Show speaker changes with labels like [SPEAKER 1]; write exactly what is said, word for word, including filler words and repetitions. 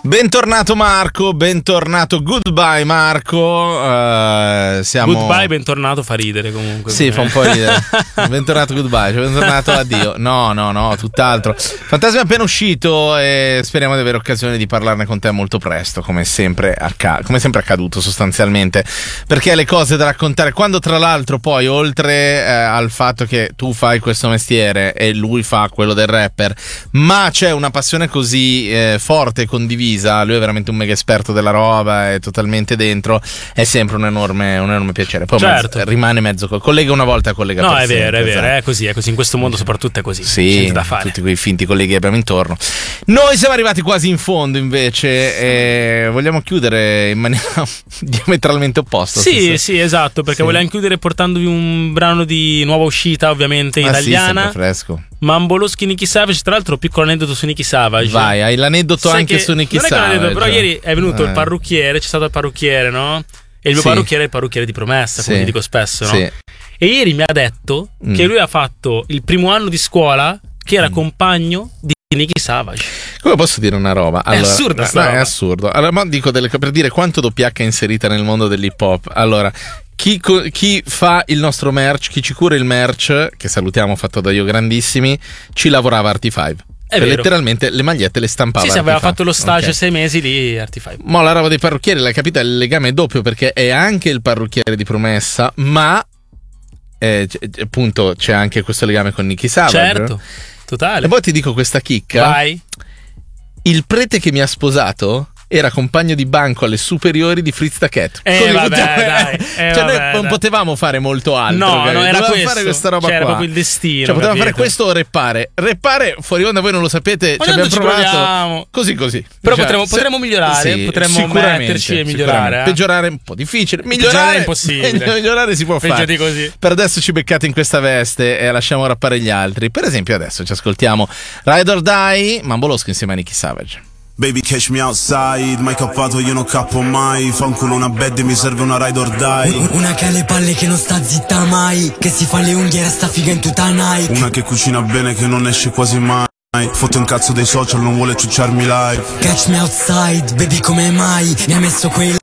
[SPEAKER 1] Bentornato Marco, bentornato, goodbye Marco. Uh, siamo...
[SPEAKER 2] Goodbye, bentornato fa ridere comunque.
[SPEAKER 1] Sì, fa un po' ridere. Bentornato, goodbye, cioè bentornato, addio. No, no, no, tutt'altro. Fantasma è appena uscito e speriamo di avere occasione di parlarne con te molto presto, come sempre, acca- come sempre accaduto sostanzialmente. Perché le cose da raccontare, quando tra l'altro poi, oltre eh, al fatto che tu fai questo mestiere e lui fa quello del rapper, ma c'è una passione così eh, forte e condivisa, lui è veramente un mega esperto della roba, è totalmente dentro, è sempre un enorme, un enorme piacere. Poi
[SPEAKER 2] certo.
[SPEAKER 1] mezzo, rimane mezzo, collega una volta, collega
[SPEAKER 2] no,
[SPEAKER 1] per
[SPEAKER 2] è
[SPEAKER 1] sempre,
[SPEAKER 2] vero, è vero,
[SPEAKER 1] cioè.
[SPEAKER 2] è così, è così, in questo mondo soprattutto è così.
[SPEAKER 1] Sì,
[SPEAKER 2] da fare.
[SPEAKER 1] tutti quei finti colleghi che abbiamo intorno. Noi siamo arrivati quasi in fondo invece e vogliamo chiudere in maniera diametralmente opposta.
[SPEAKER 2] Sì, sì, esatto, perché
[SPEAKER 1] sì.
[SPEAKER 2] vogliamo chiudere portandovi un brano di nuova uscita, ovviamente
[SPEAKER 1] ah,
[SPEAKER 2] italiana.
[SPEAKER 1] Sì, fresco.
[SPEAKER 2] Mamboloschi Nicky Savage, tra l'altro piccolo aneddoto su Nicky Savage.
[SPEAKER 1] Vai, hai l'aneddoto
[SPEAKER 2] Sai
[SPEAKER 1] anche
[SPEAKER 2] che,
[SPEAKER 1] su Nicky
[SPEAKER 2] non è
[SPEAKER 1] Savage.
[SPEAKER 2] Che però ieri è venuto
[SPEAKER 1] eh.
[SPEAKER 2] il parrucchiere, c'è stato il parrucchiere, no? E il mio
[SPEAKER 1] sì.
[SPEAKER 2] parrucchiere è il parrucchiere di Promessa,
[SPEAKER 1] sì.
[SPEAKER 2] come dico spesso, no?
[SPEAKER 1] Sì.
[SPEAKER 2] E ieri mi ha detto
[SPEAKER 1] mm.
[SPEAKER 2] che lui ha fatto il primo anno di scuola che era mm. compagno di Nicky Savage.
[SPEAKER 1] Come posso dire una roba? Allora,
[SPEAKER 2] è assurda sta
[SPEAKER 1] no,
[SPEAKER 2] roba.
[SPEAKER 1] È assurdo. Allora, ma dico delle, per dire quanto doppia H è inserita nel mondo dell'hip hop. Allora, chi, chi fa il nostro merch, chi ci cura il merch, che salutiamo, fatto da Io Grandissimi, ci lavorava Arty cinque.
[SPEAKER 2] È vero.
[SPEAKER 1] Letteralmente le magliette le stampava.
[SPEAKER 2] Sì, sì, aveva
[SPEAKER 1] Arty
[SPEAKER 2] fatto lo stage
[SPEAKER 1] okay.
[SPEAKER 2] sei mesi di Arty cinque.
[SPEAKER 1] Ma la roba dei parrucchieri, l'hai capita? Il legame è doppio perché è anche il parrucchiere di Promessa, ma eh, appunto c'è anche questo legame con Nicky Savage.
[SPEAKER 2] Certo, totale.
[SPEAKER 1] E poi ti dico questa chicca.
[SPEAKER 2] Vai.
[SPEAKER 1] Il prete che mi ha sposato era compagno di banco alle superiori di Fritz the Cat.
[SPEAKER 2] Eh vabbè, dai, eh,
[SPEAKER 1] cioè
[SPEAKER 2] vabbè,
[SPEAKER 1] noi non
[SPEAKER 2] dai.
[SPEAKER 1] potevamo fare molto altro.
[SPEAKER 2] No,
[SPEAKER 1] okay?
[SPEAKER 2] no, era
[SPEAKER 1] Dovevamo
[SPEAKER 2] questo.
[SPEAKER 1] fare questa roba
[SPEAKER 2] cioè,
[SPEAKER 1] qua.
[SPEAKER 2] Era proprio il destino.
[SPEAKER 1] Cioè, potevamo
[SPEAKER 2] capito?
[SPEAKER 1] fare questo o reppare. Reppare fuori onda, voi non lo sapete.
[SPEAKER 2] Ma
[SPEAKER 1] ci abbiamo
[SPEAKER 2] ci
[SPEAKER 1] provato.
[SPEAKER 2] proviamo.
[SPEAKER 1] Così così.
[SPEAKER 2] Però
[SPEAKER 1] Cioè,
[SPEAKER 2] potremmo,
[SPEAKER 1] se,
[SPEAKER 2] potremmo migliorare.
[SPEAKER 1] Sì,
[SPEAKER 2] potremmo metterci e migliorare. Eh?
[SPEAKER 1] Peggiorare è un po' difficile. Migliorare,
[SPEAKER 2] Peggiorare è impossibile.
[SPEAKER 1] Migliorare si può
[SPEAKER 2] Peggio
[SPEAKER 1] fare.
[SPEAKER 2] di così.
[SPEAKER 1] Per adesso ci beccate in questa veste e lasciamo rappare gli altri. Per esempio, adesso ci ascoltiamo Ride or Die, Mamboloschi insieme a Nicky Savage.
[SPEAKER 3] Baby catch me outside, mai cappato io non cappo mai. Fa un culo una bed e mi serve una ride or die.
[SPEAKER 4] Una che ha le palle che non sta zitta mai, che si fa le unghie e resta figa in tutta Nike.
[SPEAKER 3] Una che cucina bene che non esce quasi mai. Foto un cazzo dei social, non vuole ciucciarmi live.
[SPEAKER 4] Catch me outside, baby come mai. Mi ha messo quei